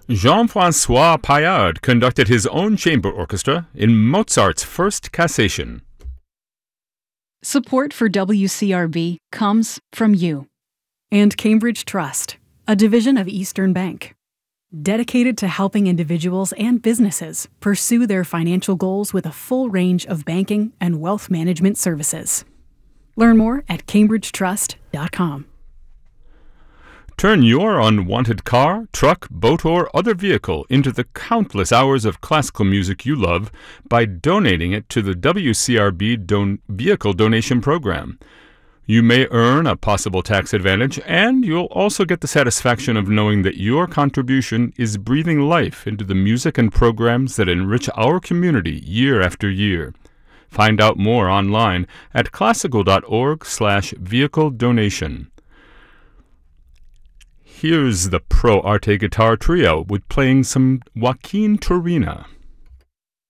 Jean-Francois Paillard conducted his own chamber orchestra in Mozart's first Cassation. Support for WCRB comes from you. And Cambridge Trust, a division of Eastern Bank, dedicated to helping individuals and businesses pursue their financial goals with a full range of banking and wealth management services. Learn more at cambridgetrust.com. Turn your unwanted car, truck, boat, or other vehicle into the countless hours of classical music you love by donating it to the WCRB Vehicle Donation Program. You may earn a possible tax advantage, and you'll also get the satisfaction of knowing that your contribution is breathing life into the music and programs that enrich our community year after year. Find out more online at classical.org/vehicle donation. Here's the Pro Arte Guitar Trio with playing some Joaquin Turina.